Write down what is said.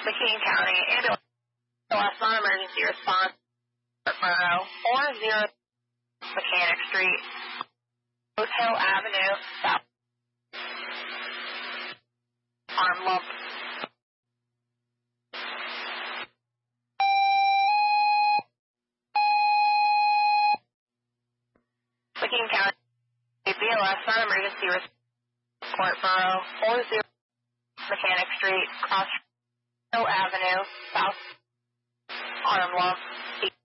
McKean County ambulance non-emergency response borough 40 Mechanic Street, Hotel Avenue, South. Arm lump. McKean County BLS non-emergency response borough 40 Mechanic Street, Cross Hill Avenue, South. Arm lump.